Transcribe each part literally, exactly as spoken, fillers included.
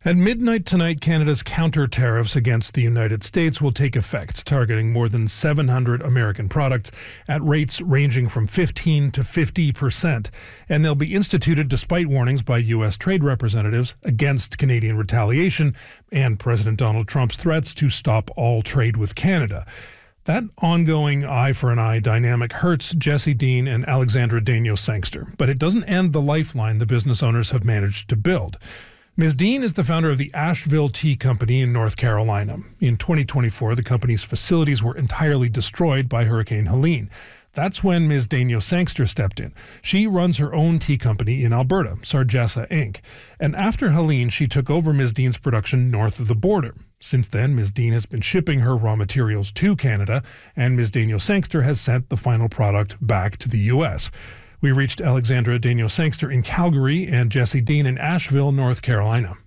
At midnight tonight, Canada's counter tariffs against the United States will take effect, targeting more than seven hundred American products at rates ranging from fifteen to fifty percent. And they'll be instituted despite warnings by U S trade representatives against Canadian retaliation and President Donald Trump's threats to stop all trade with Canada. That ongoing eye for an eye dynamic hurts Jesse Dean and Alexandra Daigneault-Sangster, but it doesn't end the lifeline the business owners have managed to build. Miz Dean is the founder of the Asheville Tea Company in North Carolina. In twenty twenty-four, the company's facilities were entirely destroyed by Hurricane Helene. That's when Miz Daigneault-Sangster stepped in. She runs her own tea company in Alberta, Sargessa Incorporated. And after Helene, she took over Miz Dean's production north of the border. Since then, Miz Dean has been shipping her raw materials to Canada, and Miz Daigneault-Sangster has sent the final product back to the U S. We reached Alexandra Daigneault-Sangster in Calgary and Jesse Dean in Asheville, North Carolina.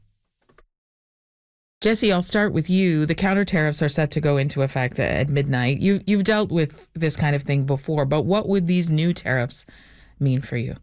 Jesse, I'll start with you. The counter tariffs are set to go into effect at midnight. You, you've dealt with this kind of thing before, but what would these new tariffs mean for you?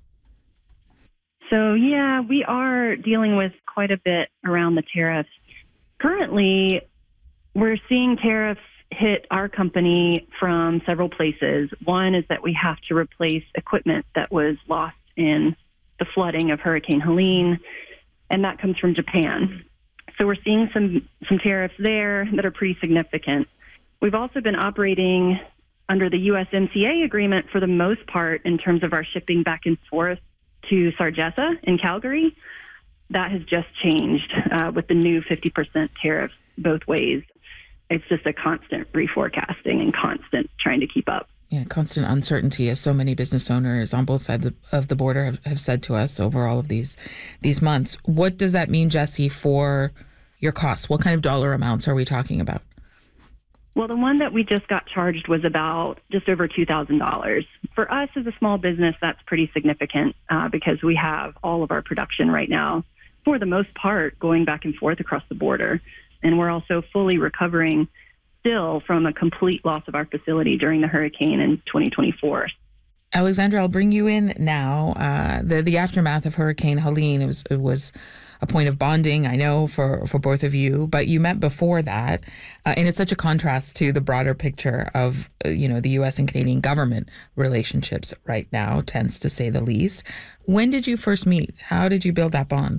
So, yeah, we are dealing with quite a bit around the tariffs. Currently, we're seeing tariffs hit our company from several places. One is that we have to replace equipment that was lost in the flooding of Hurricane Helene, and that comes from Japan. So we're seeing some, some tariffs there that are pretty significant. We've also been operating under the U S M C A agreement for the most part in terms of our shipping back and forth to Sargessa in Calgary. That has just changed uh, with the new fifty percent tariff both ways. It's just a constant reforecasting and constant trying to keep up. Yeah, constant uncertainty, as so many business owners on both sides of the border have, have said to us over all of these these months. What does that mean, Jesse, for your costs? What kind of dollar amounts are we talking about? Well, the one that we just got charged was about just over two thousand dollars. For us as a small business, that's pretty significant uh, because we have all of our production right now, for the most part, going back and forth across the border. And we're also fully recovering still from a complete loss of our facility during the hurricane in twenty twenty-four. Alexandra, I'll bring you in now. Uh, the the aftermath of Hurricane Helene, it was, it was a point of bonding, I know, for, for both of you, but you met before that. Uh, and it's such a contrast to the broader picture of, uh, you know, the U S and Canadian government relationships right now, tense to say the least. When did you first meet? How did you build that bond?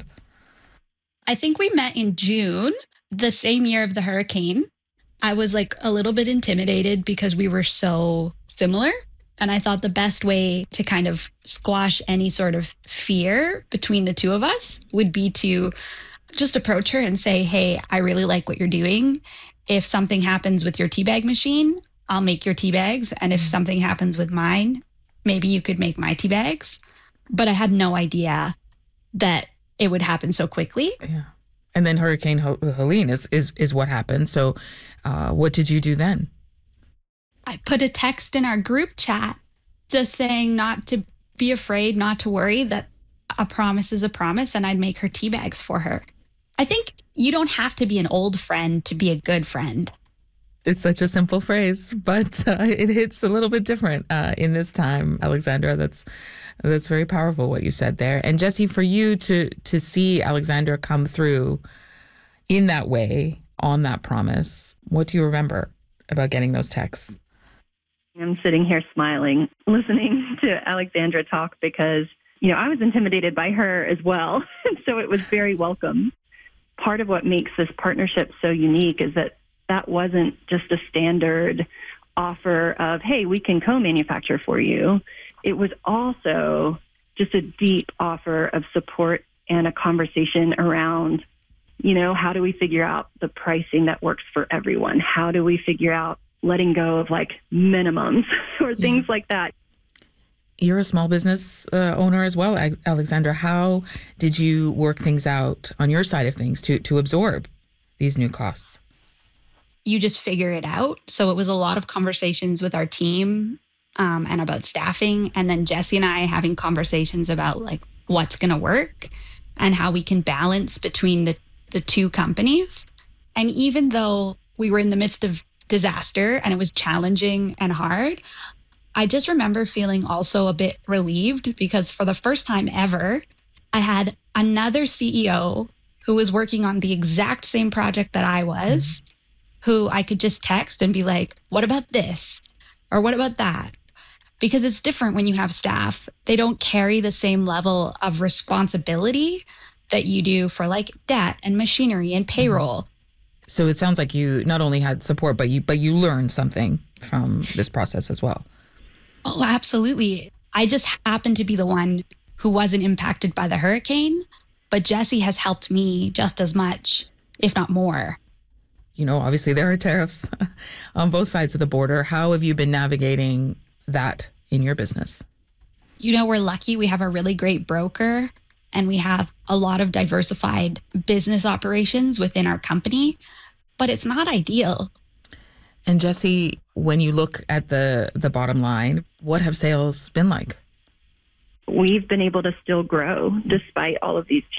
I think we met in June, the same year of the hurricane. I was like a little bit intimidated because we were so similar. And I thought the best way to kind of squash any sort of fear between the two of us would be to just approach her and say, hey, I really like what you're doing. If something happens with your tea bag machine, I'll make your tea bags. And if something happens with mine, maybe you could make my tea bags. But I had no idea that it would happen so quickly. Yeah. And then Hurricane Helene is, is, is what happened. So uh, what did you do then? I put a text in our group chat just saying not to be afraid, not to worry, that a promise is a promise, and I'd make her tea bags for her. I think you don't have to be an old friend to be a good friend. It's such a simple phrase, but uh, it hits a little bit different uh, in this time, Alexandra. That's that's very powerful what you said there. And Jesse, for you to to see Alexandra come through in that way on that promise, what do you remember about getting those texts? I'm sitting here smiling, listening to Alexandra talk because, you know, I was intimidated by her as well. So it was very welcome. Part of what makes this partnership so unique is that that wasn't just a standard offer of, hey, we can co-manufacture for you. It was also just a deep offer of support and a conversation around, you know, how do we figure out the pricing that works for everyone? How do we figure out letting go of like minimums or things yeah. like that? You're a small business uh, owner as well, Alexandra. How did you work things out on your side of things to, to absorb these new costs? You just figure it out. So it was a lot of conversations with our team um, and about staffing. And then Jesse and I having conversations about like what's going to work and how we can balance between the, the two companies. And even though we were in the midst of disaster and it was challenging and hard, I just remember feeling also a bit relieved because for the first time ever, I had another C E O who was working on the exact same project that I was, who I could just text and be like, what about this? Or what about that? Because it's different when you have staff. They don't carry the same level of responsibility that you do for like debt and machinery and payroll. So it sounds like you not only had support, but you but you learned something from this process as well. Oh, absolutely. I just happened to be the one who wasn't impacted by the hurricane, but Jesse has helped me just as much, if not more. You know, obviously there are tariffs on both sides of the border. How have you been navigating that in your business? You know, we're lucky. We have a really great broker and we have a lot of diversified business operations within our company, but it's not ideal. And Jesse, when you look at the, the bottom line, what have sales been like? We've been able to still grow despite all of these